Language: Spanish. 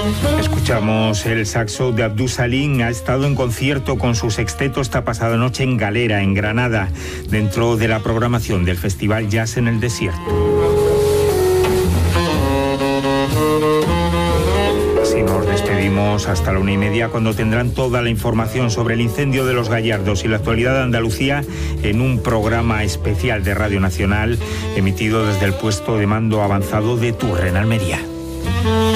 Escuchamos el saxo de Abdou Salim. Ha estado en concierto con su sexteto esta pasada noche en Galera, en Granada, dentro de la programación del Festival Jazz en el Desierto. Así nos despedimos hasta la 1:30, cuando tendrán toda la información sobre el incendio de Los Gallardos y la actualidad de Andalucía en un programa especial de Radio Nacional emitido desde el puesto de mando avanzado de Turren, Almería.